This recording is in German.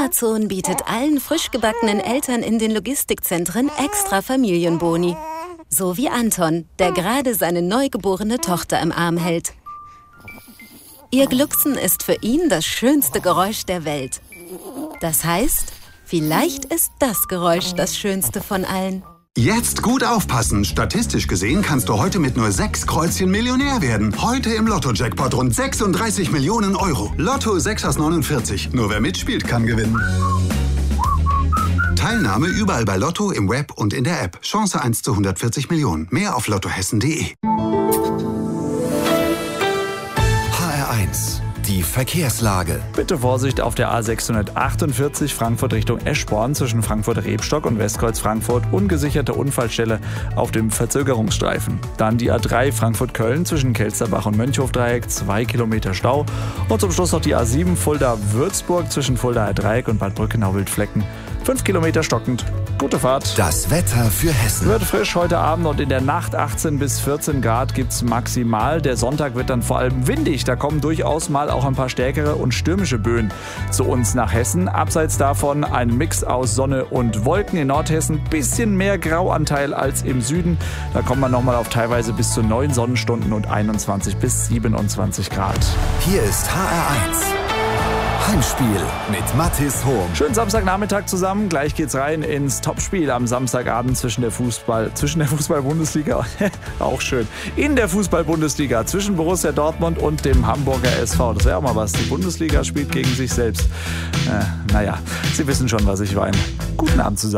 Amazon bietet allen frisch gebackenen Eltern in den Logistikzentren extra Familienboni. So wie Anton, der gerade seine neugeborene Tochter im Arm hält. Ihr Glucksen ist für ihn das schönste Geräusch der Welt. Das heißt, vielleicht ist das Geräusch das schönste von allen. Jetzt gut aufpassen. Statistisch gesehen kannst du heute mit nur 6 Kreuzchen Millionär werden. Heute im Lotto-Jackpot rund 36 Millionen Euro. Lotto 6 aus 49. Nur wer mitspielt, kann gewinnen. Teilnahme überall bei Lotto, im Web und in der App. Chance 1 zu 140 Millionen. Mehr auf lottohessen.de. HR1, die Verkehrslage. Bitte Vorsicht auf der A648 Frankfurt Richtung Eschborn zwischen Frankfurt-Rebstock und Westkreuz Frankfurt. Ungesicherte Unfallstelle auf dem Verzögerungsstreifen. Dann die A3 Frankfurt-Köln zwischen Kelsterbach und Mönchhofdreieck, 2 Kilometer Stau. Und zum Schluss noch die A7 Fulda-Würzburg zwischen Fuldaer Dreieck und Bad Brückenau-Wildflecken. 5 Kilometer stockend. Gute Fahrt. Das Wetter für Hessen. Wird frisch heute Abend und in der Nacht 18 bis 14 Grad gibt's maximal. Der Sonntag wird dann vor allem windig. Da kommen durchaus mal auch ein paar stärkere und stürmische Böen zu uns nach Hessen. Abseits davon ein Mix aus Sonne und Wolken in Nordhessen. Bisschen mehr Grauanteil als im Süden. Da kommt man nochmal auf teilweise bis zu 9 Sonnenstunden und 21 bis 27 Grad. Hier ist HR1. Heimspiel mit Mathis Hohm. Schönen Samstagnachmittag zusammen. Gleich geht's rein ins Topspiel am Samstagabend zwischen der Fußball-Bundesliga, auch schön, in der Fußball-Bundesliga zwischen Borussia Dortmund und dem Hamburger SV. Das wäre auch mal was. Die Bundesliga spielt gegen sich selbst. Naja, Sie wissen schon, was ich meine. Guten Abend zusammen.